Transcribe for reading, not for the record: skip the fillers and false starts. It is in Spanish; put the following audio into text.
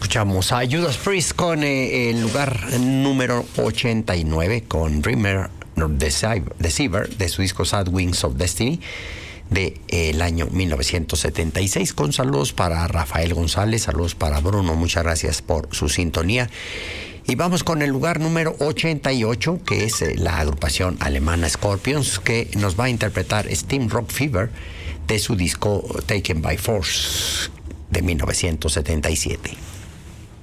Escuchamos a Judas Priest con el lugar número 89 con Dreamer Deceiver de su disco Sad Wings of Destiny del año 1976, con saludos para Rafael González, saludos para Bruno, muchas gracias por su sintonía. Y vamos con el lugar número 88, que es la agrupación alemana Scorpions, que nos va a interpretar Steam Rock Fever de su disco Taken by Force de 1977.